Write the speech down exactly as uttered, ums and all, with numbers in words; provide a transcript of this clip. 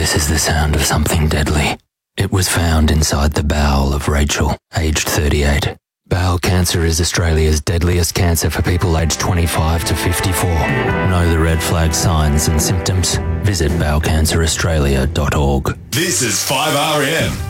This is the sound of something deadly. It was found inside the bowel of Rachel, aged thirty-eight. Bowel cancer is Australia's deadliest cancer for people aged twenty-five to fifty-four. Know the red flag signs and symptoms? Visit bowel cancer australia dot org. This is five R M.